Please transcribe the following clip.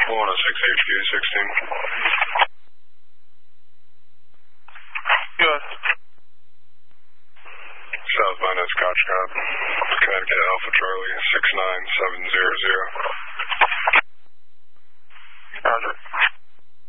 106 HQ 16. Good. Southbound at Scotch Connecticut Alpha Charlie 69700.